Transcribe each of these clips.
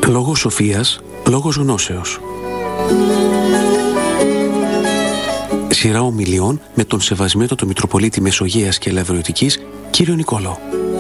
Λόγος σοφίας, λόγος γνώσεως. Σειρά ομιλιών με τον Σεβασμιότατο Μητροπολίτη Μεσογείας και Ελευρωτικής, κύριο Νικόλαο.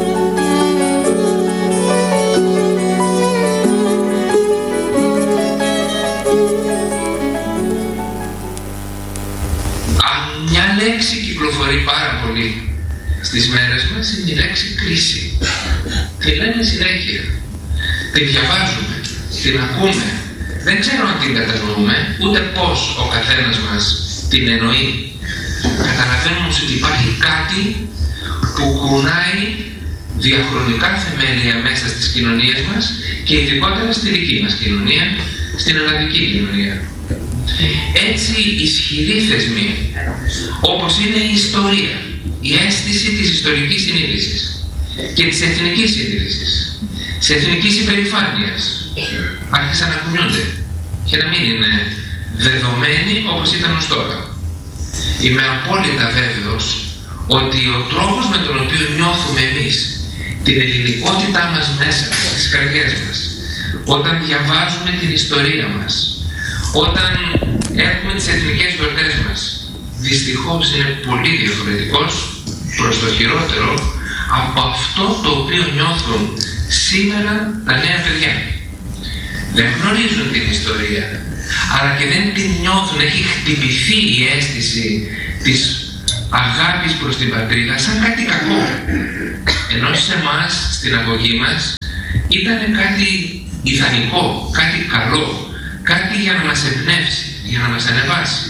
Μια λέξη κυκλοφορεί πάρα πολύ στις μέρες μας, είναι η λέξη κρίση. Τη λένε συνέχεια. Την διαβάζουμε, την ακούμε. Δεν ξέρω αν την κατανοούμε, ούτε πώς ο καθένας μας την εννοεί. Καταλαβαίνουμε όμως ότι υπάρχει κάτι που κουνάει διαχρονικά θεμέλια μέσα στις κοινωνίες μας και ειδικότερα στη δική μας κοινωνία, στην ελλαδική κοινωνία. Έτσι ισχυροί θεσμοί, όπως είναι η ιστορία, η αίσθηση της ιστορικής συνείδησης και της εθνικής συνείδησης, της εθνικής υπερηφάνειας, άρχισαν να κουνιούνται και να μην είναι δεδομένοι όπως ήταν ως τώρα. Είμαι απόλυτα βέβαιος ότι ο τρόπος με τον οποίο νιώθουμε εμείς την ελληνικότητά μας μέσα στις καρδιές μας, όταν διαβάζουμε την ιστορία μας, όταν έχουμε τις εθνικές γιορτές μας, δυστυχώς είναι πολύ διαφορετικός προς το χειρότερο από αυτό το οποίο νιώθουν σήμερα τα νέα παιδιά. Δεν γνωρίζουν την ιστορία, αλλά και δεν την νιώθουν. Έχει χτυπηθεί η αίσθηση της αγάπης προς την πατρίδα σαν κάτι κακό. Ενώ σε εμάς, στην αγωγή μας, ήταν κάτι ιδανικό, κάτι καλό, κάτι για να μας εμπνεύσει, για να μας ανεβάσει.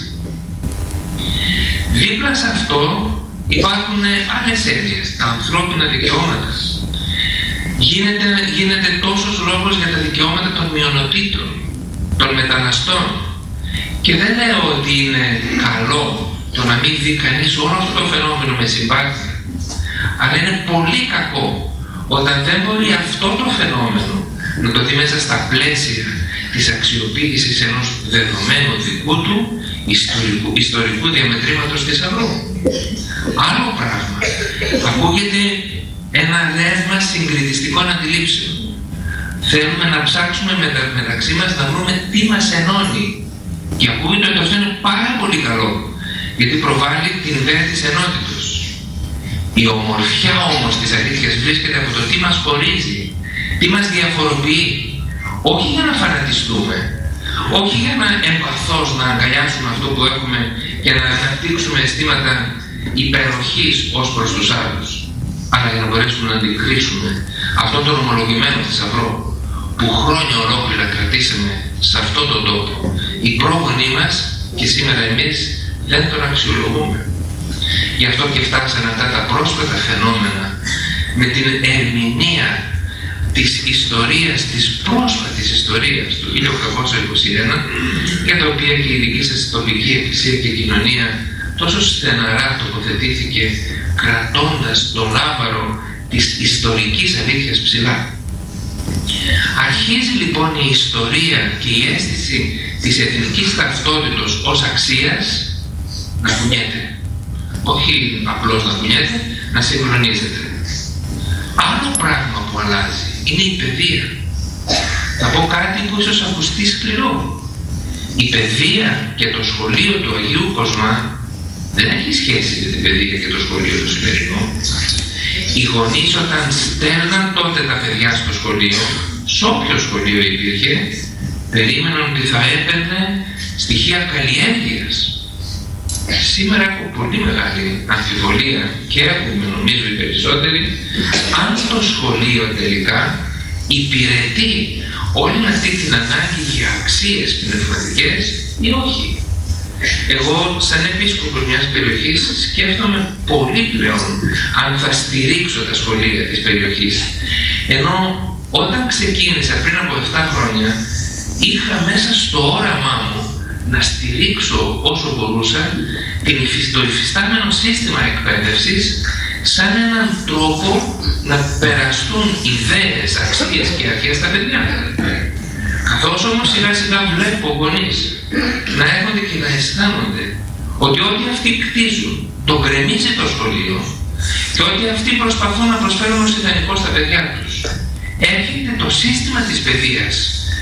Δίπλα σε αυτό υπάρχουν άλλες έννοιες, τα ανθρώπινα δικαιώματα. Γίνεται τόσος λόγος για τα δικαιώματα των μειονοτήτων, των μεταναστών. Και δεν λέω ότι είναι καλό το να μην δει κανείς όλο αυτό το φαινόμενο με συμπάθεια. Αλλά είναι πολύ κακό όταν δεν μπορεί αυτό το φαινόμενο να το δει μέσα στα πλαίσια της αξιοποίησης ενός δεδομένου δικού του ιστορικού διαμετρήματος θησαυρού. Άλλο πράγμα. Ακούγεται ένα ρεύμα συγκριτιστικών αντιλήψεων. Θέλουμε να ψάξουμε μεταξύ μας να βρούμε τι μας ενώνει. Και ακούγεται ότι αυτό είναι πάρα πολύ καλό, γιατί προβάλλει την ιδέα της ενότητος. Η ομορφιά όμως της αλήθειας βρίσκεται από το τι μας χωρίζει, τι μας διαφοροποιεί. Όχι για να φανατιστούμε, όχι για να εμπαθώς να αγκαλιάσουμε αυτό που έχουμε και να αναπτύξουμε αισθήματα υπεροχής ως προς τους άλλους, αλλά για να μπορέσουμε να αντικρίσουμε αυτόν τον ομολογημένο θησαυρό που χρόνια ολόκληρα κρατήσαμε σε αυτόν τον τόπο. Οι πρόγονοι μας και σήμερα εμείς δεν τον αξιολογούμε. Γι' αυτό και φτάσαν αυτά τα πρόσφατα φαινόμενα με την ερμηνεία της ιστορίας, της πρόσφατης ιστορίας του 1821, για τα οποία και η δική σας τοπική εκκλησία και κοινωνία τόσο στεναρά τοποθετήθηκε, κρατώντας το λάβαρο της ιστορικής αλήθειας ψηλά. Αρχίζει λοιπόν η ιστορία και η αίσθηση της εθνικής ταυτότητος ως αξίας να κουνιέται. Όχι απλώς να κουνιέται, να συγχρονίζεται. Άλλο πράγμα που αλλάζει είναι η παιδεία. Θα πω κάτι που ίσως ακουστεί σκληρό. Η παιδεία και το σχολείο του Αγίου Κοσμά δεν έχει σχέση με την παιδεία και το σχολείο του σημερινού. Οι γονείς όταν στέλναν τότε τα παιδιά στο σχολείο, σε όποιο σχολείο υπήρχε, περίμεναν ότι θα έπαιρνε στοιχεία καλλιέργειας. Σήμερα έχω πολύ μεγάλη αμφιβολία και έχουμε νομίζω οι περισσότεροι αν το σχολείο τελικά υπηρετεί όλη αυτή την ανάγκη για αξίες πνευματικές ή όχι. Εγώ σαν επίσκοπος μιας περιοχής σκέφτομαι πολύ πλέον αν θα στηρίξω τα σχολεία της περιοχής. Ενώ όταν ξεκίνησα πριν από 7 χρόνια είχα μέσα στο όραμά μου να στηρίξω όσο μπορούσα το υφιστάμενο σύστημα εκπαίδευσης σαν έναν τρόπο να περαστούν ιδέες, αξίες και αρχές στα παιδιά. Καθώς όμως σιγά σιγά βλέπω γονείς να έρχονται και να αισθάνονται ότι ό,τι αυτοί κτίζουν το γκρεμίζει το σχολείο και ότι αυτοί προσπαθούν να προσφέρουν ως ιδανικό στα παιδιά τους, έρχεται το σύστημα της παιδείας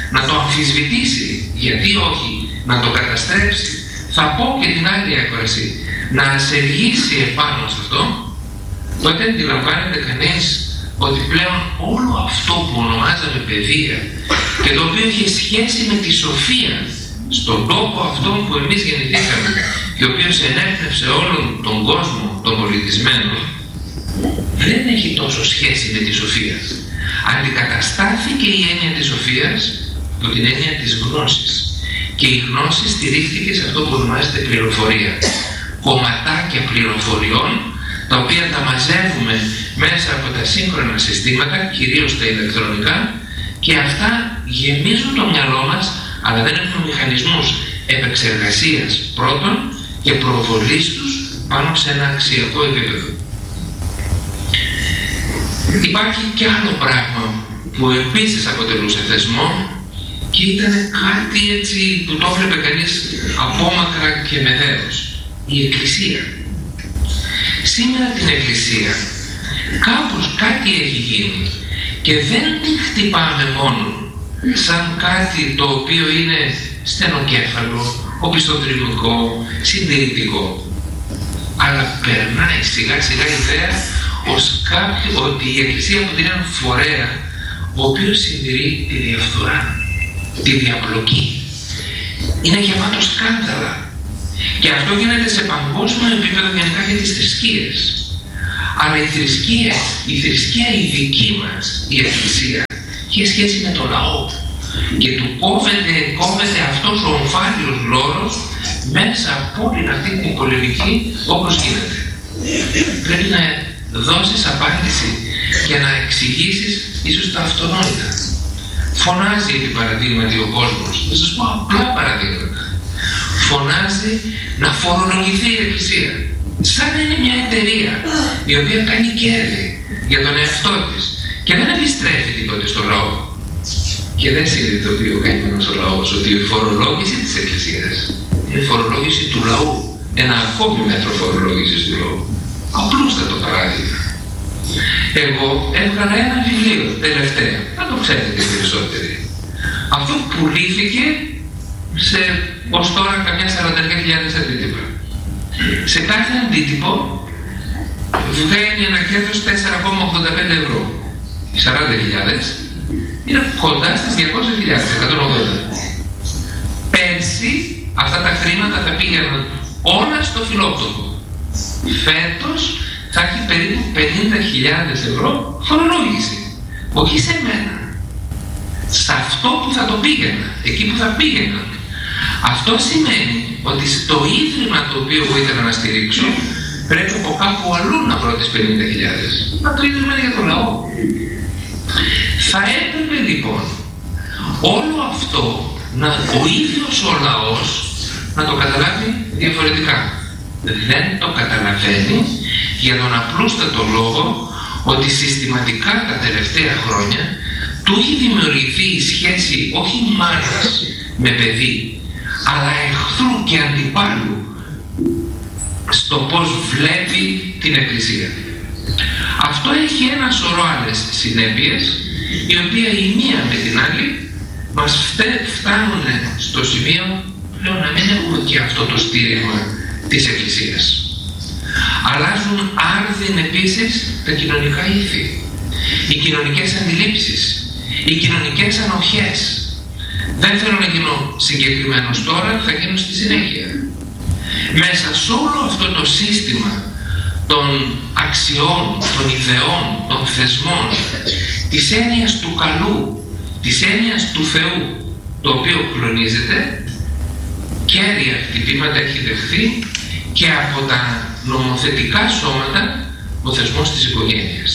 να το αμφισβητήσει, γιατί όχι, να το καταστρέψει, θα πω και την άλλη έκφραση, να ασεργήσει επάνω σε αυτό, τότε αντιλαμβάνεται κανείς ότι πλέον όλο αυτό που ονομάζαμε παιδεία και το οποίο είχε σχέση με τη σοφία στον τόπο αυτό που εμείς γεννηθήκαμε και ο οποίος ενέπνευσε όλον τον κόσμο τον πολιτισμένο, δεν έχει τόσο σχέση με τη σοφία. Αντικαταστάθηκε η έννοια της σοφίας από την έννοια της γνώσης και η γνώση στηρίχθηκε σε αυτό που ονομάζεται πληροφορία. Κομματάκια πληροφοριών τα οποία τα μαζεύουμε μέσα από τα σύγχρονα συστήματα, κυρίως τα ηλεκτρονικά, και αυτά γεμίζουν το μυαλό μας, αλλά δεν έχουν μηχανισμούς επεξεργασίας πρώτον και προβολής τους πάνω σε ένα αξιακό επίπεδο. Υπάρχει και άλλο πράγμα που επίσης αποτελούσε θεσμό και ήταν κάτι έτσι που το έβλεπε κανείς απόμακρα και με δέος. Η Εκκλησία. Σήμερα την Εκκλησία κάπως κάτι έχει γίνει και δεν την χτυπάμε μόνο σαν κάτι το οποίο είναι στενοκέφαλο, οπισθοδρυμικό, συντηρητικό, αλλά περνάει σιγά σιγά η ιδέα ότι η Εκκλησία αποτελεί έναν φορέα ο οποίος συντηρεί τη διαφθορά, τη διαπλοκή. Είναι γεμάτο σκάνδαλα. Και αυτό γίνεται σε παγκόσμιο επίπεδο γενικά για τις θρησκείες. Αλλά η θρησκεία η δική μας, η Εκκλησία, έχει σχέση με το λαό. Και του κόβεται αυτός ο ομφάλιος λόρος μέσα από όλη αυτή την πολεμική όπως γίνεται. Πρέπει να δώσεις απάντηση και να εξηγήσεις ίσως τα αυτονόητα. Φωνάζει επί παραδείγματι ο κόσμος. Θα σας πω απλά παραδείγματα. Φωνάζει να φορολογηθεί η Εκκλησία. Σαν να είναι μια εταιρεία η οποία κάνει κέρδη για τον εαυτό της και δεν επιστρέφει τίποτε στο λαό. Και δεν συνειδητοποιεί ο καημένος ο λαός ότι η φορολόγηση της Εκκλησίας είναι η φορολόγηση του λαού. Ένα ακόμη μέτρο φορολόγησης του λαού. Απλούστατο παράδειγμα. Εγώ έβγαλα ένα βιβλίο τελευταία, να το ξέρετε οι περισσότεροι. Αυτό πουλήθηκε σε ως τώρα καμιά 40.000 αντίτυπα. Σε κάθε αντίτυπο βγαίνει ένα κέρδος 4,85 ευρώ. Οι 40.000 είναι κοντά στις 200.000, 180. Πέρσι αυτά τα χρήματα θα πήγαιναν όλα στο φιλόπτωχο. Φέτος θα έχει περίπου 50.000 ευρώ φορολόγηση. Όχι σε μένα. Σε αυτό που θα το πήγαινα, εκεί που θα πήγαινα. Αυτό σημαίνει ότι στο ίδρυμα το οποίο εγώ ήθελα να στηρίξω πρέπει από κάπου αλλού να βρω τις 50.000. Να το ίδρυμα είναι για το λαό. Θα έπρεπε λοιπόν όλο αυτό ο ίδιος ο λαός να το καταλάβει διαφορετικά. Δεν το καταλαβαίνει για τον απλούστατο λόγο ότι συστηματικά τα τελευταία χρόνια του έχει δημιουργηθεί η σχέση όχι μάνας με παιδί, αλλά εχθρού και αντιπάλου στο πώς βλέπει την Εκκλησία. Αυτό έχει ένα σωρό άλλες συνέπειες, οι οποίες η μία με την άλλη μας φτάνουν στο σημείο πλέον να μην έχουμε και αυτό το στήριγμα της Εκκλησίας. Αλλάζουν άρδιν επίσης τα κοινωνικά ήθη, οι κοινωνικές αντιλήψεις, οι κοινωνικές ανοχές. Δεν θέλω να γίνω συγκεκριμένος τώρα, θα γίνω στη συνέχεια. Μέσα σε όλο αυτό το σύστημα των αξιών, των ιδεών, των θεσμών, της έννοιας του καλού, της έννοιας του Θεού, το οποίο κλονίζεται, κέρια χτυπήματα έχει δεχθεί και από τα νομοθετικά σώματα ο θεσμός της οικογένειας.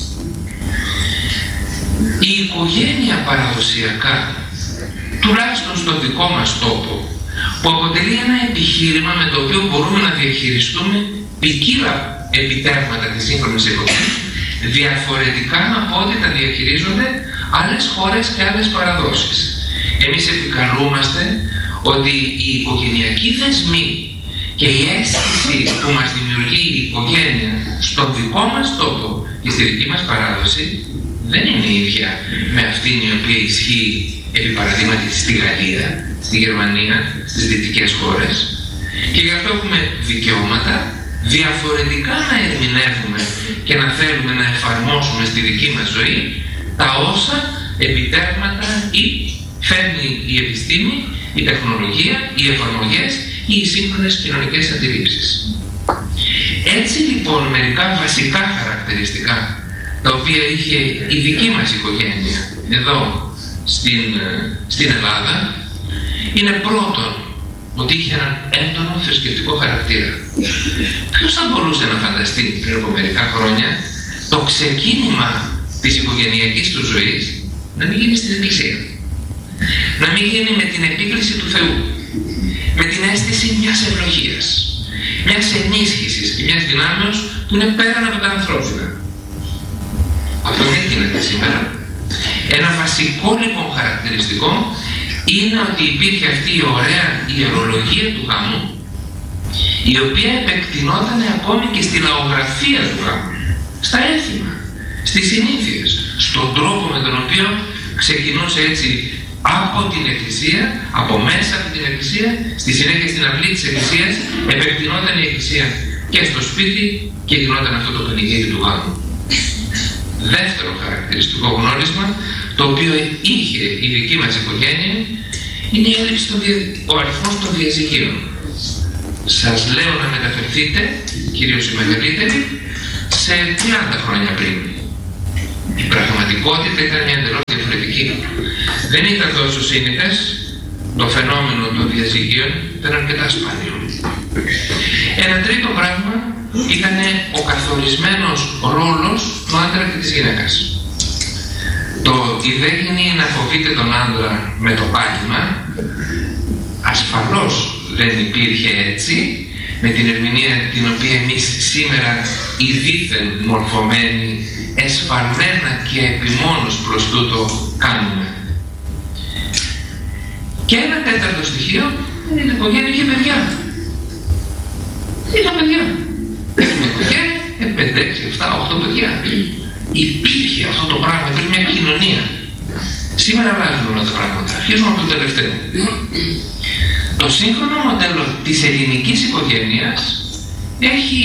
Η οικογένεια παραδοσιακά, τουλάχιστον στο δικό μας τόπο, που αποτελεί ένα επιχείρημα με το οποίο μπορούμε να διαχειριστούμε ποικίλα επιτεύγματα της σύγχρονης εποχής, διαφορετικά από ό,τι τα διαχειρίζονται άλλες χώρες και άλλες παραδόσεις. Εμείς επικαλούμαστε ότι οι οικογενειακοί δεσμοί και η αίσθηση που μας δημιουργεί η οικογένεια στον δικό μας τόπο και στη δική μας παράδοση δεν είναι ίδια με αυτήν η οποία ισχύει επί παραδείγματι στη Γαλλία, στη Γερμανία, στις δυτικές χώρες, και γι' αυτό έχουμε δικαιώματα διαφορετικά να ερμηνεύουμε και να θέλουμε να εφαρμόσουμε στη δική μας ζωή τα όσα επιτεύγματα ή φέρνει η επιστήμη, η τεχνολογία, οι εφαρμογές ή οι σύγχρονες κοινωνικές αντιλήψεις. Έτσι λοιπόν μερικά βασικά χαρακτηριστικά τα οποία είχε η δική μας οικογένεια εδώ στην Ελλάδα είναι πρώτον ότι είχε έναν έντονο θρησκευτικό χαρακτήρα. Ποιος θα μπορούσε να φανταστεί πριν από μερικά χρόνια το ξεκίνημα της οικογενειακής του ζωής να μην γίνει στην Εκκλησία, να μην γίνει με την επίκληση του Θεού, με την αίσθηση μιας ευλογίας, μιας ενίσχυσης και μιας δυνάμεως που είναι πέραν από τα ανθρώπινα. Αυτό δεν γίνεται σήμερα. Ένα βασικό λοιπόν χαρακτηριστικό είναι ότι υπήρχε αυτή η ωραία ιερολογία του γάμου, η οποία επεκτηνόταν ακόμη και στη λαογραφία του γάμου, στα έθιμα, στις συνήθειες, στον τρόπο με τον οποίο ξεκινούσε έτσι από την Εκκλησία, από μέσα από την Εκκλησία, στη συνέχεια στην αυλή της Εκκλησίας, επεκτηνόταν η Εκκλησία και στο σπίτι και γινόταν αυτό το πανηγύρι του γάμου. Δεύτερο χαρακτηριστικό γνώρισμα, το οποίο είχε η δική μας οικογένεια, είναι η έλλειψη ο αριθμός των διαζυγίων. Σας λέω να μεταφερθείτε, κυρίως οι μεγαλύτεροι, σε 30 χρόνια πριν. Η πραγματικότητα ήταν μια εντελώς διαφορετική. Δεν ήταν τόσο σύνηθες, το φαινόμενο των διαζυγίων ήταν αρκετά σπάνιο. Ένα τρίτο πράγμα ήταν ο καθορισμένος ρόλος του άντρα και της γυναίκας. Η δέγγινη να φοβείται τον άντρα με το πάτημα, ασφαλώς δεν υπήρχε έτσι, με την ερμηνεία την οποία εμείς σήμερα οι δίθεν μορφωμένοι, εσφαλμένα και επιμόνως προς τούτο κάνουμε. Και ένα τέταρτο στοιχείο είναι η οικογένεια είχε παιδιά. Είχα παιδιά. Έχουμε οικογένεια, 5, 6, 7, 8 παιδιά. Υπήρχε αυτό το πράγμα, υπήρχε μια κοινωνία. Σήμερα αλλάζουν όλα τα πράγματα. Αρχίζουμε από το τελευταίο. Το σύγχρονο μοντέλο της ελληνικής οικογένειας έχει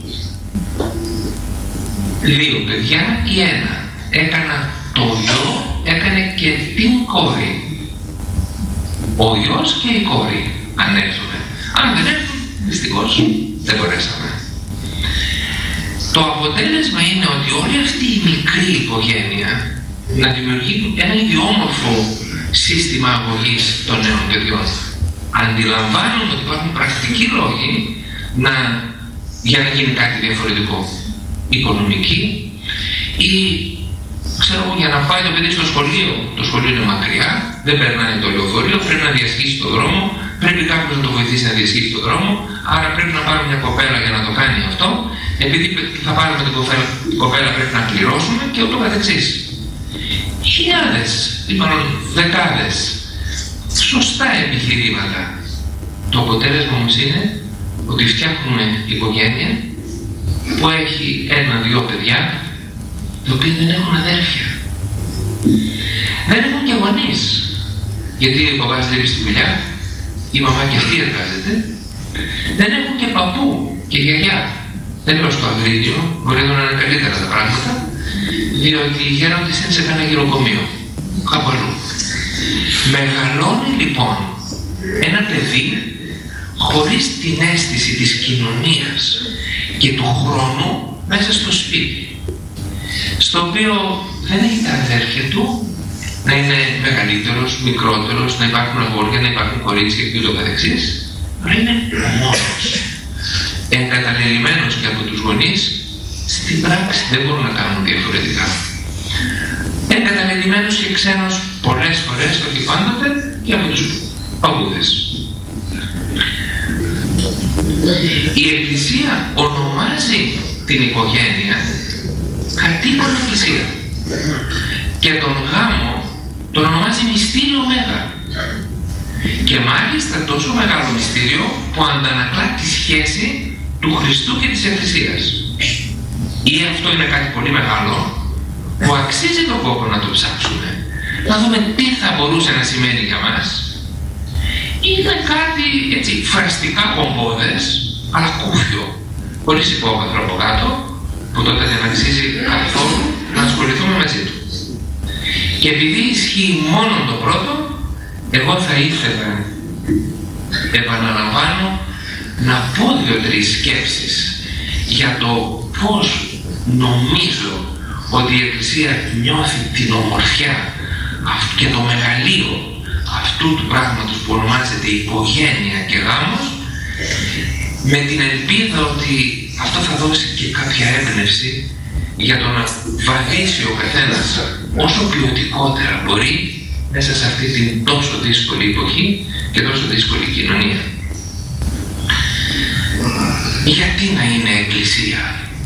2 παιδιά ή 1. Έκανα το γιο, έκανε και την κόρη. Ο γιος και η κόρη, αν έρθουν. Αν δεν έρθουν, δυστυχώς δεν μπορέσαμε. Το αποτέλεσμα είναι ότι όλη αυτή η μικρή οικογένεια να δημιουργεί ένα ιδιόμορφο σύστημα αγωγής των νέων παιδιών. Αντιλαμβάνουν ότι υπάρχουν πρακτικοί λόγοι για να γίνει κάτι διαφορετικό. Οικονομική ή ξέρω για να πάει το παιδί στο σχολείο. Το σχολείο είναι μακριά, δεν περνάει το λεωφορείο, πρέπει να διασχίσει τον δρόμο, πρέπει κάποιος να το βοηθήσει να διασχίσει τον δρόμο, άρα πρέπει να πάρουμε μια κοπέλα για να το κάνει αυτό, επειδή θα πάρουμε την κοπέλα πρέπει να πληρώσουμε και ούτω καθεξής. Χιλιάδες, ή μάλλον δεκάδες σωστά επιχειρήματα. Το αποτέλεσμα όμως είναι ότι φτιάχνουμε οικογένεια που έχει 1-2 παιδιά, οι οποίοι δεν έχουν αδέρφια. Δεν έχουν και γονείς. Γιατί ο παπάς λείπει στη δουλειά, η μαμά και αυτή εργάζεται. Δεν έχουν και παππού και γιαγιά. Δεν λέω στο Αγρίνιο, μπορεί να είναι καλύτερα τα πράγματα, διότι οι γέροντες είναι σε κανένα γυροκομείο, κάπου αλλού. Μεγαλώνει λοιπόν ένα παιδί χωρίς την αίσθηση της κοινωνίας και του χρόνου μέσα στο σπίτι, στο οποίο δεν έχει τα αδέρφια του να είναι μεγαλύτερος, μικρότερος, να υπάρχουν αγόρια, να υπάρχουν κορίτσια και ούτω καθεξής, αλλά είναι μόνος, εγκαταλελειμμένος και από τους γονείς. Στην πράξη δεν μπορούν να κάνουν διαφορετικά. Εγκαταλελειμμένος και ξένος πολλές φορές, όχι πάντοτε, και από τους παππούδες. Η Εκκλησία ονομάζει την οικογένεια κατοίκον Εκκλησία και τον γάμο τον ονομάζει μυστήριο Μέγα, και μάλιστα τόσο μεγάλο μυστήριο που αντανακλά τη σχέση του Χριστού και της Εκκλησίας. Ή αυτό είναι κάτι πολύ μεγάλο που αξίζει τον κόπο να το ψάξουμε. να δούμε τι θα μπορούσε να σημαίνει για μας. Είναι κάτι έτσι φραστικά κομπόδες, αλλά κούφιο, χωρίς υπόβαθρο από κάτω, που τότε δεν αξίζει καθόλου να ασχοληθούμε μαζί του. Και επειδή ισχύει μόνο το πρώτο, εγώ θα ήθελα, επαναλαμβάνω, να πω 2-3 σκέψεις για το πώς νομίζω ότι η Εκκλησία νιώθει την ομορφιά και το μεγαλείο αυτού του πράγματος που ονομάζεται οικογένεια και γάμος, με την ελπίδα ότι αυτό θα δώσει και κάποια έμπνευση για το να βαδίσει ο καθένας όσο ποιοτικότερα μπορεί μέσα σε αυτή την τόσο δύσκολη εποχή και τόσο δύσκολη κοινωνία. Γιατί να είναι Εκκλησία?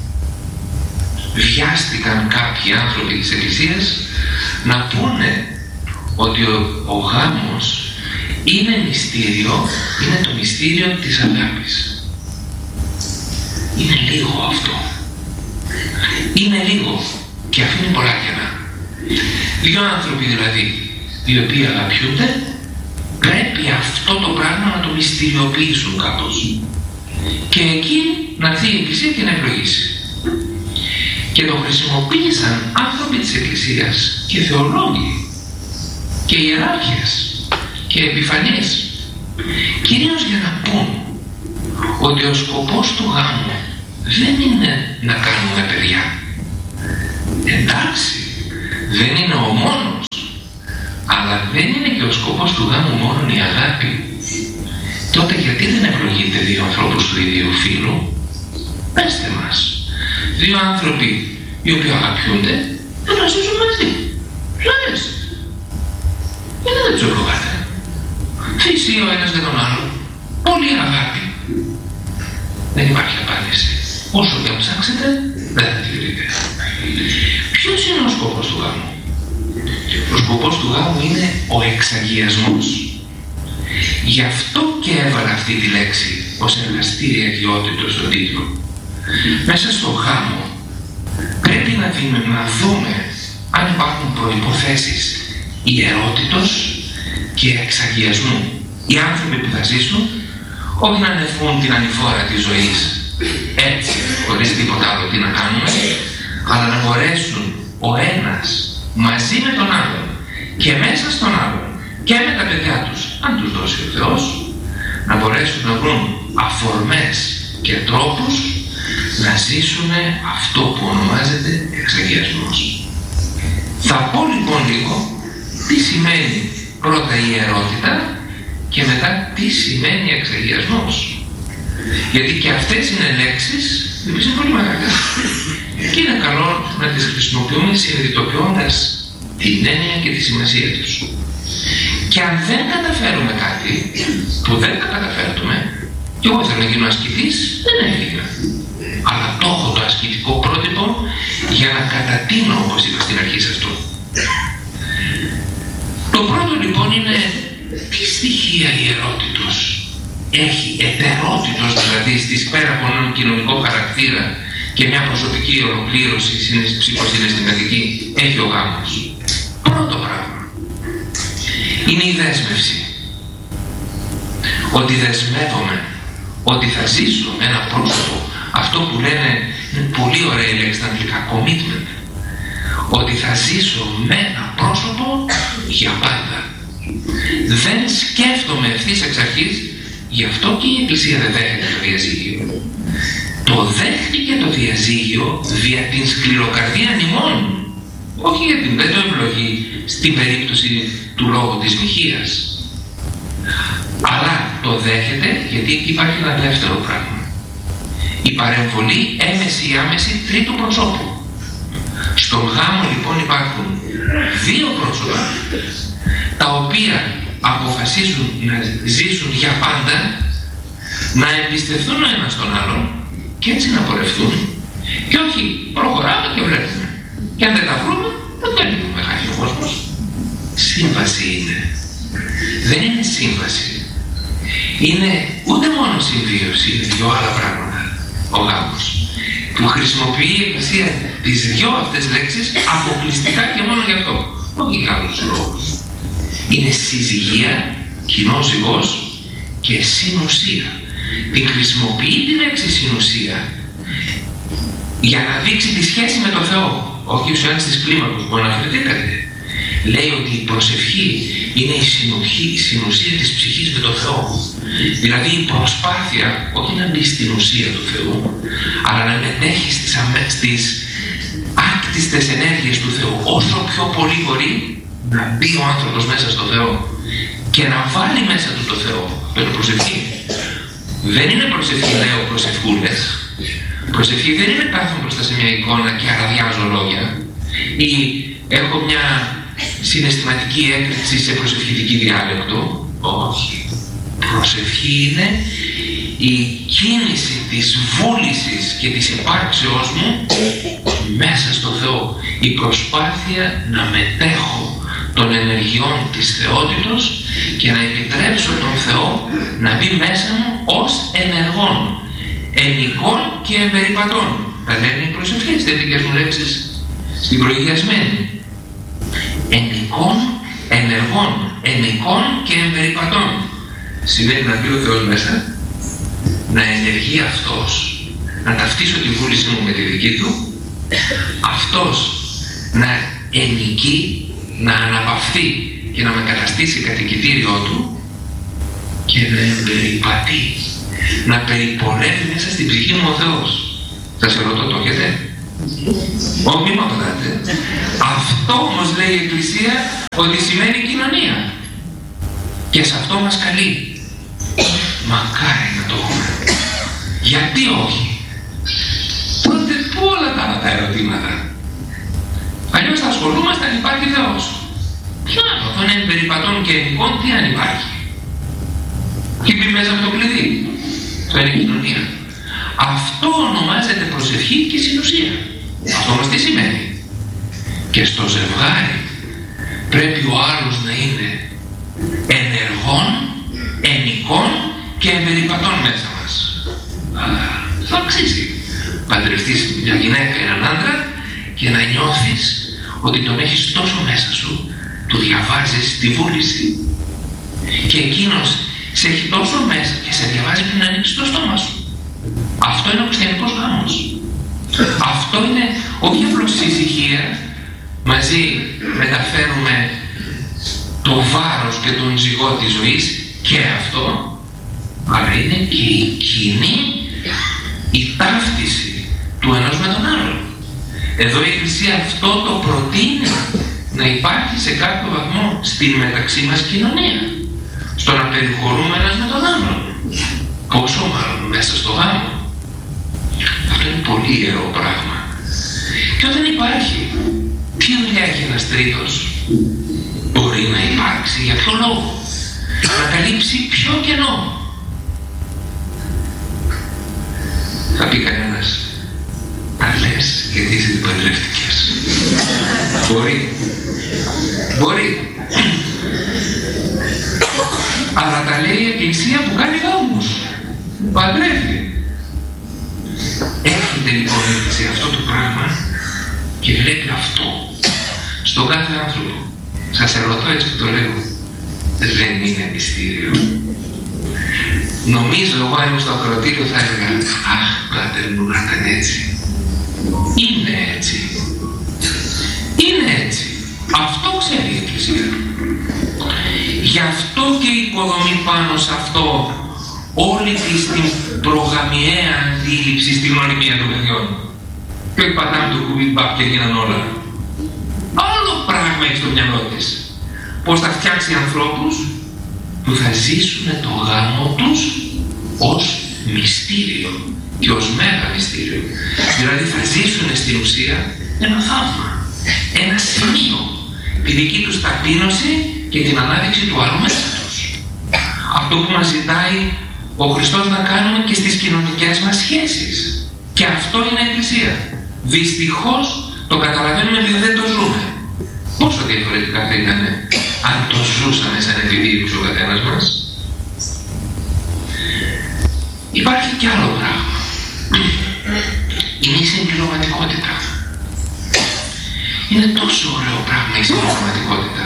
Βιάστηκαν κάποιοι άνθρωποι της Εκκλησίας να πούνε ότι ο γάμος είναι μυστήριο, είναι το μυστήριο της αγάπης. Είναι λίγο αυτό. Είναι λίγο και αφήνει πολλά κενά. Δύο άνθρωποι δηλαδή, οι οποίοι αγαπιούνται, πρέπει αυτό το πράγμα να το μυστηριοποιήσουν κάπως. Και εκεί να έρθει η Εκκλησία και να ευλογήσει. Και το χρησιμοποίησαν άνθρωποι της Εκκλησίας και θεολόγοι και ιεράρχες και επιφανείς, κυρίως για να πούν ότι ο σκοπός του γάμου δεν είναι να κάνουμε παιδιά. Εντάξει, δεν είναι ο μόνος, αλλά δεν είναι και ο σκοπός του γάμου μόνο η αγάπη. Τότε γιατί δεν ευλογείται δύο ανθρώπους του ίδιου φύλου? Πέστε μας. Δύο άνθρωποι οι οποίοι αγαπιούνται δεν να ζήσουν μαζί. Τους αρέσει. Γιατί δεν τους ευλογάτε? Θυσεί ο ένας για τον άλλο. Πολύ αγάπη. Δεν υπάρχει απάντηση. Όσο και αν ψάξετε, δεν θα τη βρείτε. Ποιος είναι ο σκοπός του γάμου? Ο σκοπός του γάμου είναι ο εξαγιασμός. Γι' αυτό και έβαλα αυτή τη λέξη ως εργαστήρια αγιότητος στον τίτλο. Μέσα στο γάμο πρέπει να δούμε αν υπάρχουν προϋποθέσεις ιερότητος και εξαγιασμού. Οι άνθρωποι που θα ζήσουν όχι να ανεφούν την ανηφόρα της ζωής έτσι, χωρίς τίποτα άλλο τι να κάνουμε, αλλά να μπορέσουν ο ένας μαζί με τον άλλον και μέσα στον άλλον και με τα παιδιά τους, αν τους δώσει ο Θεός, να μπορέσουν να βρουν αφορμές και τρόπους να ζήσουν αυτό που ονομάζεται εξαγιασμός. Θα πω λοιπόν λίγο τι σημαίνει πρώτα η ιερότητα και μετά τι σημαίνει εξαγιασμός. Γιατί και αυτές είναι λέξεις οι οποίες είναι πολύ μεγάλες και είναι καλό να τις χρησιμοποιούμε συνειδητοποιώντας την έννοια και τη σημασία τους. Και αν δεν καταφέρουμε κάτι που δεν θα καταφέρουμε, και εγώ θέλω να γίνω ασκητής, δεν έγινα. Αλλά το έχω το ασκητικό πρότυπο για να κατατείνω, όπως είπα στην αρχή σε αυτό. Το πρώτο λοιπόν είναι τι στοιχεία ιερότητος έχει, ετερότητος δηλαδή στις πέρα από έναν κοινωνικό χαρακτήρα και μια προσωπική ολοκλήρωση ψυχοσυναισθηματική έχει ο γάμος. Πρώτο πράγμα είναι η δέσμευση. Ότι δεσμεύομαι, ότι θα ζήσω με ένα πρόσωπο, αυτό που λένε, είναι πολύ ωραία η λέξη στα αγγλικά, commitment. Ότι θα ζήσω με ένα πρόσωπο για πάντα. Δεν σκέφτομαι ευθύς εξ αρχής, γι' αυτό και η Εκκλησία δεν δέχεται το διαζύγιο. Το δέχτηκε το διαζύγιο δια την σκληροκαρδία νημών. Όχι γιατί δεν το ευλογεί στην περίπτωση του λόγου της μοιχείας. Αλλά το δέχεται γιατί υπάρχει ένα δεύτερο πράγμα. Η παρεμβολή έμεση ή άμεση τρίτου προσώπου. Στον γάμο λοιπόν υπάρχουν δύο πρόσωπα τα οποία αποφασίζουν να ζήσουν για πάντα, να εμπιστευτούν ο ένας τον άλλον και έτσι να πορευτούν και όχι προχωράμε και βλέπουμε. Και αν δεν τα βρούμε, δεν βλέπουμε, χάσει ο κόσμος. Σύμβαση είναι. Δεν είναι σύμβαση. Είναι ούτε μόνο συμβίωση, είναι δυο άλλα πράγματα. Ο γάμος που χρησιμοποιεί η Εκκλησία τις δυο αυτές λέξεις αποκλειστικά και μόνο γι' αυτό. όχι για άλλους λόγους. Είναι συζυγία, κοινός ζυγός και συνουσία. Την χρησιμοποιεί τη λέξη συνουσία για να δείξει τη σχέση με τον Θεό, όχι ως ένας της κλίμακος που αναφερθήκατε. Λέει ότι η προσευχή είναι η συνουσία της ψυχής με τον Θεό. Δηλαδή η προσπάθεια όχι να μπει στην ουσία του Θεού, αλλά να μετέχει στις άκτιστες ενέργειες του Θεού. Όσο πιο πολύ μπορεί να μπει ο άνθρωπος μέσα στο Θεό και να βάλει μέσα του το Θεό. Με το προσευχή. Δεν είναι προσευχή, λέω, προσευχούλες. Προσευχή δεν είναι κάθομαι μπροστά σε μια εικόνα και αραδιάζω λόγια ή έχω μια συναισθηματική έκρηξη σε προσευχητική διάλεκτο. Όχι. Προσευχή είναι η κίνηση της βούλησης και της υπάρξεώς μου μέσα στο Θεό. Η προσπάθεια να μετέχω των ενεργειών της θεότητος και να επιτρέψω τον Θεό να μπει μέσα μου ως ενεργών, ενικών και εμπεριπατών. Τα λένε οι προσευχές, δεν δικές μου λέξεις στην προηγιασμένη. Ενικών, ενεργών, ενικών και εμπεριπατών. Σημαίνει να μπει ο Θεός μέσα, να ενεργεί αυτός, να ταυτίσω τη βούλησή μου με τη δική του, αυτός να ενικεί, να αναπαυθεί και να με καταστήσει κατοικητήριό του και να εμπεριπατεί, να περιπολεύει μέσα στην ψυχή μου ο Θεός. Θα σε ρωτώ, το έχετε? Όχι, μη μου απαντάτε. Αυτό όμως λέει η Εκκλησία ότι σημαίνει κοινωνία. Και σε αυτό μας καλεί. Μακάρι να το έχουμε. Γιατί όχι? Τότε πού όλα τα άλλα τα ερωτήματα? Αλλιώς θα ασχολούμαστε αν υπάρχει Θεός. Ποιο άλλο, των εμπεριπατών και ενικών, τι αν υπάρχει? Και μπει μέσα από το κλειδί. Αυτό είναι κοινωνία. Αυτό ονομάζεται προσευχή και συνουσία. Αυτό όμως τι σημαίνει? Και στο ζευγάρι πρέπει ο άλλος να είναι ενεργών, ενικών και εμπεριπατών μέσα μας. Θα αξίζει. Παντρευτείς μια γυναίκα, έναν άντρα και να νιώθεις ότι τον έχεις τόσο μέσα σου, του διαβάζεις τη βούληση και εκείνος σε έχει τόσο μέσα και σε διαβάζει πριν να ανοίξεις το στόμα σου. Αυτό είναι ο χριστιανικός γάμος. Αυτό είναι όχι απλώς ησυχία, μαζί μεταφέρουμε το βάρος και τον ζυγό της ζωής και αυτό, αλλά είναι και η κοινή, η ταύτιση του ενός με τον άλλον. Εδώ η Εκκλησία αυτό το προτείνει να υπάρχει σε κάποιο βαθμό στην μεταξύ μας κοινωνία, στο να περιχωρούμε ένας με τον άλλον. Πόσο μάλλον μέσα στο γάμο. Αυτό είναι πολύ ιερό πράγμα. Και όταν υπάρχει, τι δουλειά έχει ένας τρίτος? Μπορεί να υπάρξει, για ποιο λόγο? Να καλύψει ποιο κενό? Θα πει κανένας, τα λες γιατί είσαι παντρεύτηκες. Μπορεί. Αλλά τα λέει η Εκκλησία που κάνει γάμους. Παντρεύει. Έρχεται λοιπόν σε αυτό το πράγμα και βλέπει αυτό στον κάθε άνθρωπο. Σας ερωτώ έτσι που το λέω. Δεν είναι μυστήριο? Νομίζω εγώ αν ήμουν στο ακροατήριο θα έλεγα, αχ, πάτερ μου, να ήταν έτσι. Είναι έτσι. Είναι έτσι. Αυτό ξέρει η Εκκλησία. Γι' αυτό και υποδομή πάνω σε αυτό όλη την προγαμιαία αντίληψη στην γνωριμία των παιδιών. Και πατάμε το κουμπί μπαπ και γίναν όλα. Άλλο πράγμα έχει στο μυαλό της. Πώς θα φτιάξει ανθρώπους που θα ζήσουν το γάμο τους ως μυστήριο και ως μέγα μυστήριο. Δηλαδή θα ζήσουν στην ουσία ένα θαύμα, ένα σημείο, τη δική τους ταπείνωση και την ανάδειξη του άλλου μέσα τους. Αυτό που μας ζητάει ο Χριστός να κάνουμε και στις κοινωνικές μας σχέσεις. Και αυτό είναι η Εκκλησία. Δυστυχώς το καταλαβαίνουμε επειδή δεν το ζούμε. Πόσο διαφορετικά θα ήταν αν το ζούσαμε σαν επιδίωξη ο καθένας μας? Υπάρχει κι άλλο πράγμα. Είναι η συμπληρωματικότητα. Είναι Είναι τόσο ωραίο πράγμα η συμπληρωματικότητα.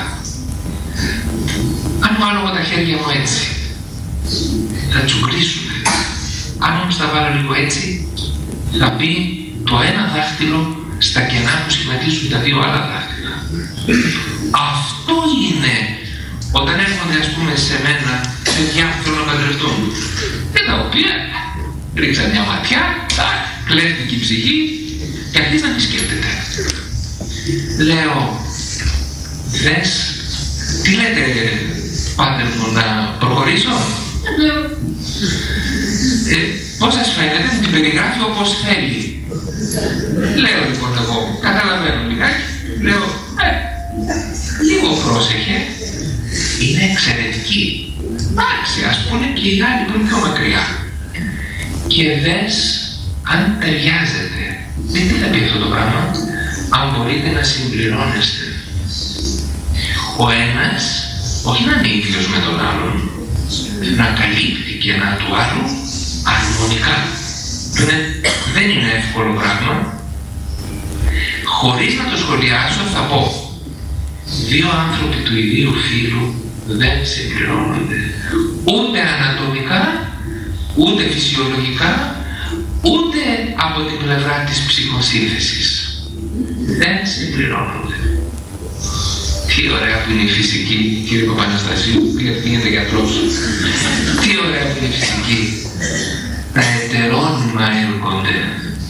Αν βάλω εγώ τα χέρια μου έτσι, θα τσουκρίσουν. Αν όμως τα βάλω λίγο έτσι, θα μπει το ένα δάχτυλο στα κενά που σχηματίζουν τα δύο άλλα δάχτυλα. Αυτό είναι όταν έρχονται, ας πούμε, σε μένα παιδιά που θέλουν να παντρευτούν, και τα οποία ρίξαν μια ματιά, κλέφτηκε η ψυχή και αρχίζει να τη σκέφτεται. Λέω, δες, τι λέτε πάτερ μου, να προχωρήσω? Λέω, πώς σας φαίνεται, μου την περιγράφει όπως θέλει. Λέω λοιπόν εγώ, καταλαβαίνω λιγάκι, λέω, λίγο πρόσεχε, είναι εξαιρετική. Εντάξει, ας πούμε και οι άλλοι που είναι πιο μακριά. Και δες αν ταιριάζεται. Τι θα πει αυτό το πράγμα? Αν μπορείτε να συμπληρώνεστε. Ο ένας, όχι να είναι ίδιος με τον άλλον, να καλύπτει και να του άλλου αρμονικά. Δεν είναι εύκολο πράγμα. Χωρίς να το σχολιάσω θα πω, δύο άνθρωποι του ιδίου φύλου δεν συμπληρώνονται. Ούτε ανατομικά, ούτε φυσιολογικά, ούτε από την πλευρά της ψυχοσύνθεσης. Δεν συμπληρώνονται. Τι ωραία που είναι η φυσική, κύριε Παπαναστασίου, γιατί γίνεται γιατρός. Τι ωραία που είναι η φυσική. Τα ετερόνυμα έρχονται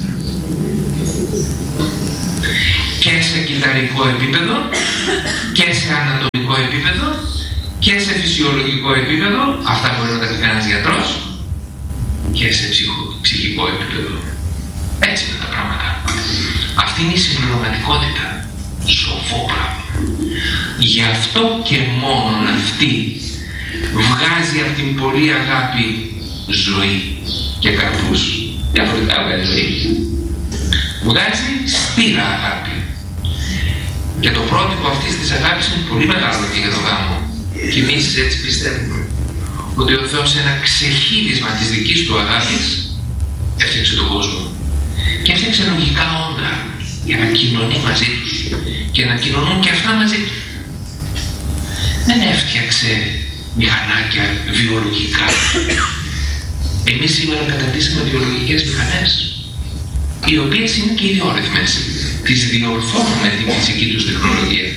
και σε κυταρικό επίπεδο και σε ανατομικό επίπεδο και σε φυσιολογικό επίπεδο, αυτά μπορεί να τα πει ένας γιατρός, και σε ψυχικό επίπεδο. Έτσι είναι τα πράγματα. Αυτή είναι η συμπληρωματικότητα. Σοφό πράγμα. Γι' αυτό και μόνον αυτή βγάζει από την πολύ αγάπη ζωή και καρπούς. Διαφορετικά βγάζει ζωή. Βγάζει σπήρα αγάπη. Και το πρότυπο αυτής της αγάπης είναι πολύ μεγάλο και για το γάμο. Και εμείς έτσι πιστεύουμε ότι ο Θεός σε ένα ξεχύλισμα της δικής του αγάπης έφτιαξε τον κόσμο. Και έφτιαξε λογικά όντα για να κοινωνεί μαζί τους και να κοινωνούν και αυτά μαζί του. Δεν έφτιαξε μηχανάκια βιολογικά. Εμείς σήμερα καταρτήσαμε βιολογικές μηχανές, οι οποίες είναι και ιδιόρυθμες. Τις διορθώνουμε την φυσική τους τεχνολογία.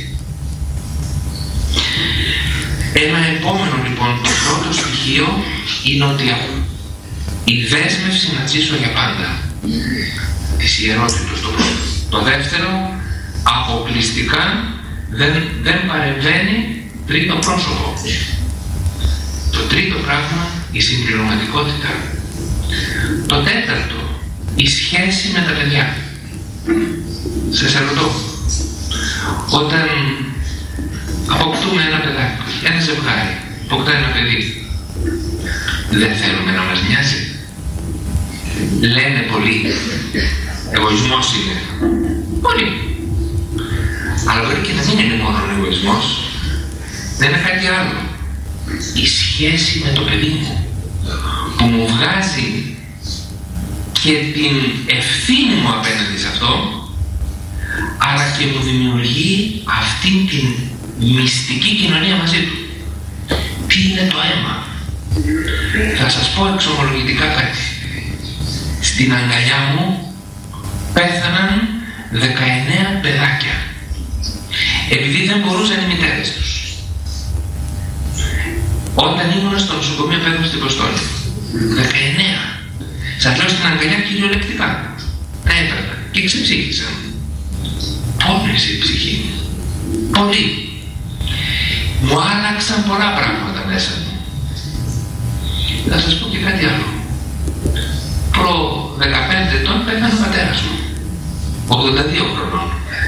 Ένα επόμενο λοιπόν, το πρώτο στοιχείο είναι ότι η δέσμευση να ζήσω για πάντα, της ιερότητος το πρώτο. Το δεύτερο, αποκλειστικά δεν παρεμβαίνει τρίτο πρόσωπο. Το τρίτο πράγμα, η συμπληρωματικότητα. Το τέταρτο, η σχέση με τα παιδιά. Σας ερωτώ, όταν αποκτούμε ένα παιδάκι, ένα ζευγάρι, αποκτά ένα παιδί, δεν θέλουμε να μας νοιάζει? Λένε πολλοί, εγωισμός είναι. Πολύ. Αλλά μπορεί και να μην είναι μόνο ο εγωισμός, δεν είναι κάτι άλλο. Η σχέση με το παιδί μου, που μου βγάζει και την ευθύνη μου απέναντι σε αυτό, αλλά και μου δημιουργεί αυτήν την μυστική κοινωνία μαζί του. Τι είναι το αίμα? Θα σας πω εξομολογητικά κάτι. Στην αγκαλιά μου πέθαναν 19 παιδάκια, επειδή δεν μπορούσαν οι μητέρες τους. Όταν ήμουν στο νοσοκομείο παιδών στην Ποστόλη, 19. Σας λέω στην αγκαλιά κυριολεκτικά. Τα έπαιρνα και ξεψύχησαν. Πόνεσε η ψυχή μου. Πολύ. Μου άλλαξαν πολλά πράγματα μέσα μου. Θα σας πω και κάτι άλλο. Προ 15 ετών πέθανε ο πατέρας μου, 82 χρονών.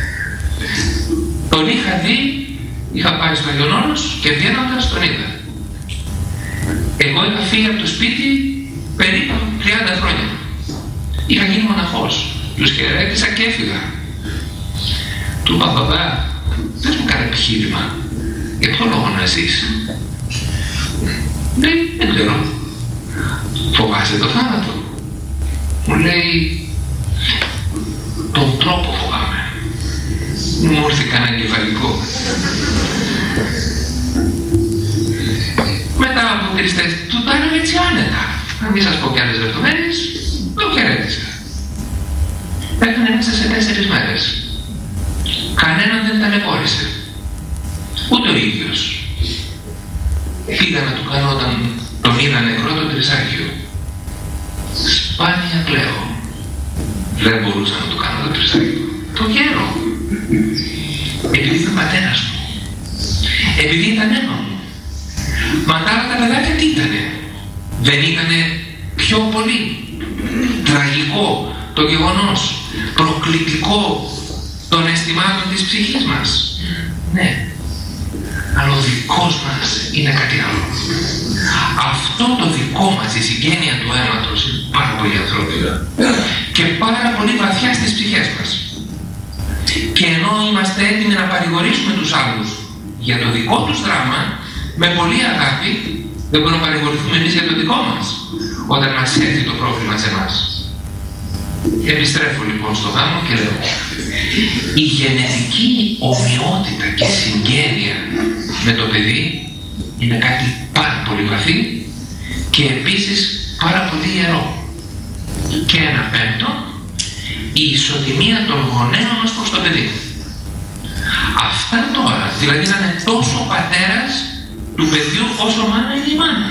Τον είχα δει, είχα πάει στο Αγιονόρος και βγαίνοντας τον είδα. Εγώ είχα φύγει από το σπίτι περίπου 30 χρόνια. Είχα γίνει μοναχός. Τους χαιρέτησα και έφυγα. Του είπα, μπαμπά, δεν μου κάνει επιχείρημα. Για ποιο λόγο να ζεις? Δεν ξέρω. Φοβάσαι το θάνατο? Μου λέει, τον τρόπο φοβάμαι. Μου ήρθε κανένα εγκεφαλικό. Μετά από 3-4 του τα έλεγα έτσι άνετα. Να μην σας πω κι άλλες λεπτομέρειες, το χαιρέτησα. Έκανε μέσα σε 4 μέρες. Κανέναν δεν ταλαιπώρησε. Ούτε ο ίδιος. Πήγα να του κάνω όταν τον είδα νεκρό το τρισάκιο. Σπάνια κλαίω. Δεν μπορούσα να του κάνω το τρισάκιο. Το γέρο. Επειδή ήταν πατέρας μου. Επειδή ήταν αίμα μου. Μα τα άλλα τα παιδάκια τι ήτανε? Δεν ήτανε πιο πολύ τραγικό το γεγονός, προκλητικό των αισθημάτων της ψυχής μας? Ναι. Αλλά ο δικός μας είναι κάτι άλλο. Αυτό το δικό μας, η συγγένεια του αίματος, είναι πάρα πολύ ανθρώπινο και πάρα πολύ βαθιά στις ψυχές μας. Και ενώ είμαστε έτοιμοι να παρηγορήσουμε τους άλλους για το δικό τους δράμα, με πολλή αγάπη, δεν μπορούμε να παρηγορηθούμε εμείς για το δικό μας, όταν μας έρθει το πρόβλημα σε εμάς. Επιστρέφω λοιπόν στο γάμο και λέω, η γενετική ομοιότητα και συγγένεια με το παιδί είναι κάτι πάρα πολύ βαθύ και επίσης πάρα πολύ ιερό. Και ένα πέμπτο, η ισοτιμία των γονέων μας προς το παιδί. Αυτά τώρα, δηλαδή να είναι τόσο ο πατέρας του παιδιού όσο μάνα είναι η μάνα.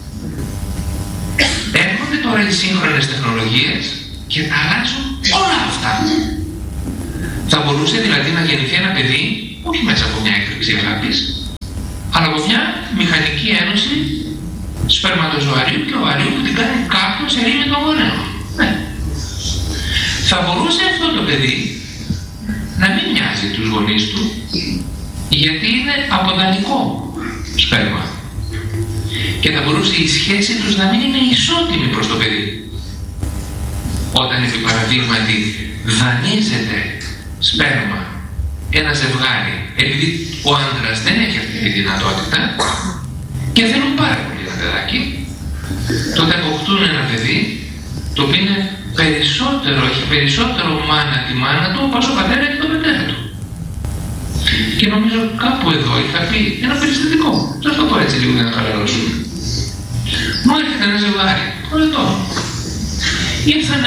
Έρχονται τώρα οι σύγχρονες τεχνολογίες και τα αλλάζουν όλα αυτά. Θα μπορούσε δηλαδή να γεννηθεί ένα παιδί όχι μέσα από μια έκρηξη αγάπης, αλλά από μια μηχανική ένωση σπερματοζωαρίου και οβαρίου που την κάνει κάποιος ερήμη των γονέων. Ναι. Θα μπορούσε αυτό το παιδί να μην μοιάζει τους γονείς του, γιατί είναι αποδανικό σπέρμα. Και θα μπορούσε η σχέση τους να μην είναι ισότιμη προς το παιδί. Όταν επί παραδείγματι δανείζεται σπέρμα ένα ζευγάρι, επειδή ο άντρας δεν έχει αυτή τη δυνατότητα και θέλουν πάρα πολύ ένα παιδάκι, τότε αποκτούν ένα παιδί το οποίο είναι έχει περισσότερο μάνα τη μάνα του όπως ο πατέρα και τον πατέρα του. Και νομίζω κάπου εδώ είχα πει ένα περιστατικό. Θα το πω έτσι λίγο για να χαλαρώσουμε. Μου έρχεται ένα ζευγάρι, χωρετό. Ήρθανε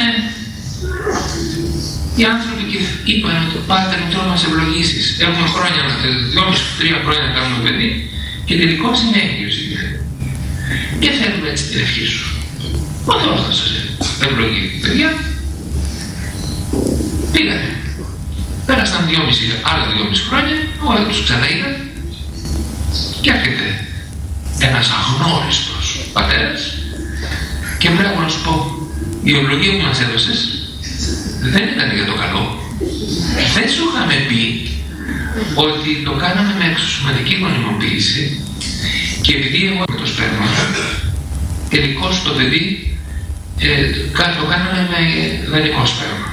οι άνθρωποι και είπαν ότι πάτερ μου θέλω να μας ευλογήσεις. Έχουμε χρόνια, 2,5-3 χρόνια να κάνουμε παιδί και τελικώς είναι έγκυος. Και θέλουμε έτσι την ευχή σου. Ο Θεός θα σας ευλογεί, παιδιά. Πήγανε. Πέρασαν άλλα 2,5 χρόνια, εγώ τους ξαναείδα και έρχεται ένας αγνώριστος πατέρας και βλέπω να σου πω, η ευλογία που μας έδωσες δεν ήταν για το καλό. Δεν σου είχαμε πει ότι το κάναμε με εξωσωματική γονιμοποίηση και επειδή εγώ με το σπέρμα τελικώς το παιδί το κάναμε με δανεικό σπέρμα.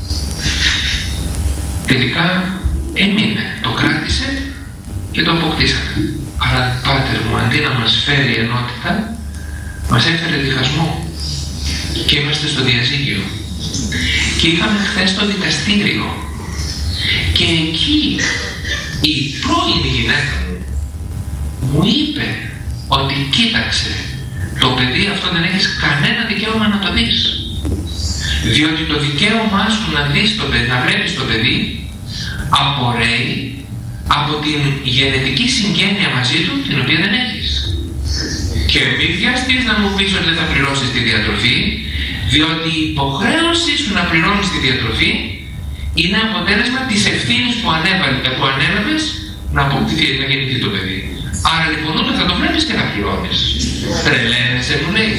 Τελικά έμεινε, το κράτησε και το αποκτήσαμε. Αλλά πάτερ μου, αντί να μας φέρει ενότητα, μας έφερε διχασμό και είμαστε στο διαζύγιο. Και είχαμε χθες το δικαστήριο και εκεί η πρώην γυναίκα μου είπε ότι κοίταξε, το παιδί αυτό δεν έχεις κανένα δικαίωμα να το δεις. Διότι το δικαίωμά σου να δεις το παιδί, να βλέπεις το παιδί, απορρέει από την γενετική συγγένεια μαζί του, την οποία δεν έχεις. Και μην βιαστείς να μου πεις ότι δεν θα πληρώσεις τη διατροφή, διότι η υποχρέωσή σου να πληρώνεις τη διατροφή είναι αποτέλεσμα της ευθύνης που ανέλαβες να αποκτηθεί, να γεννηθεί το παιδί. Άρα λοιπόν ούτε θα το βλέπεις και να πληρώνεις. Τρελαίνεσαι, μου λέει.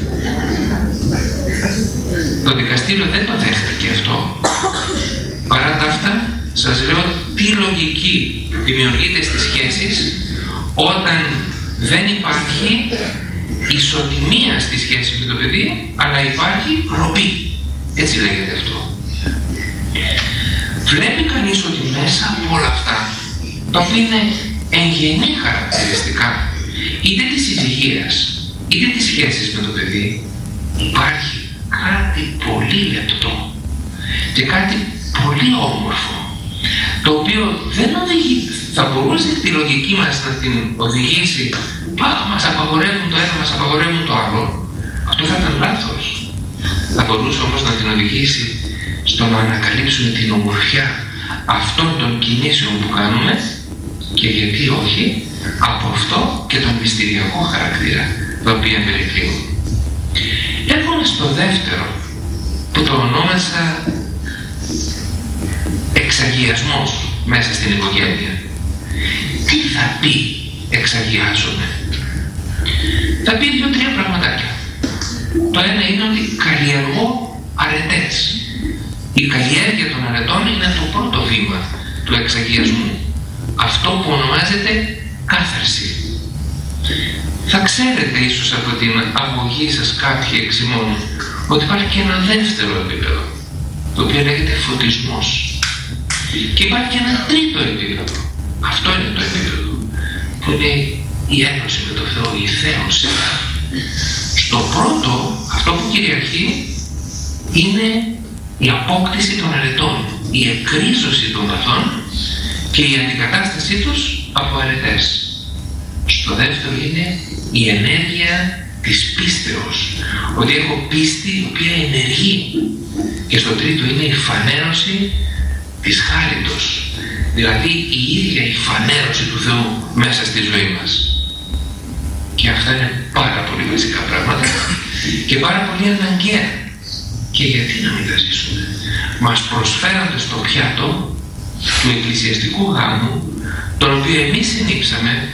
Το δικαστήριο δεν το δέχτηκε αυτό. Παρά τα αυτά, σας λέω τι λογική δημιουργείται στις σχέσεις όταν δεν υπάρχει ισοτιμία στη σχέση με το παιδί, αλλά υπάρχει ροπή. Έτσι λέγεται αυτό. Βλέπει κανείς ότι μέσα από όλα αυτά, τα οποία είναι εγγενή χαρακτηριστικά, είτε της συζυγίας, είτε της σχέσης με το παιδί, υπάρχει κάτι πολύ λεπτό και κάτι πολύ όμορφο, το οποίο δεν οδηγεί, θα μπορούσε τη λογική μας να την οδηγήσει, μας απαγορεύουν το ένα, μας απαγορεύουν το άλλο. Αυτό θα ήταν λάθος. Θα μπορούσε όμως να την οδηγήσει στο να ανακαλύψουμε την ομορφιά αυτών των κινήσεων που κάνουμε και γιατί όχι, από αυτό και τον μυστηριακό χαρακτήρα το οποίο περικλείουν. Έρχομαι στο δεύτερο που το ονόμασα εξαγιασμός μέσα στην οικογένεια. Τι θα πει εξαγιάζομαι? Θα πει 2-3 πραγματάκια. Το ένα είναι ότι καλλιεργώ αρετές. Η καλλιέργεια των αρετών είναι το πρώτο βήμα του εξαγιασμού. Αυτό που ονομάζεται κάθαρση. Θα ξέρετε ίσως από την αγωγή σας κάποιοι εξ ημών ότι υπάρχει και ένα δεύτερο επίπεδο, το οποίο λέγεται φωτισμός. Και υπάρχει και ένα τρίτο επίπεδο. Αυτό είναι το επίπεδο που είναι η ένωση με το Θεό, η θέωση. Στο πρώτο, αυτό που κυριαρχεί είναι η απόκτηση των αρετών, η εκρίζωση των αθών και η αντικατάστασή τους από αρετές. Στο δεύτερο είναι η ενέργεια της πίστεως, ότι έχω πίστη η οποία ενεργεί. Και στο τρίτο είναι η φανέρωση της χάριτος, δηλαδή η ίδια η φανέρωση του Θεού μέσα στη ζωή μας. Και αυτά είναι πάρα πολύ βασικά πράγματα και πάρα πολύ αναγκαία. Και γιατί να μην τα ζήσουμε? Μας προσφέρονται στο πιάτο του εκκλησιαστικού γάμου, τον οποίο εμείς συνήψαμε